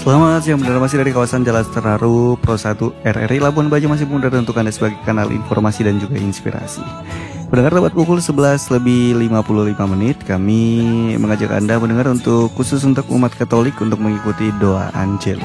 Selamat siang, benar masih dari kawasan Jalan Terharu Pro 1 RRI Labuan Bajo masih mudah untuk Anda sebagai kanal informasi dan juga inspirasi. Pendengar, tepat pukul 11 lebih 55 menit kami mengajak Anda mendengar khusus untuk umat Katolik untuk mengikuti doa Angelus.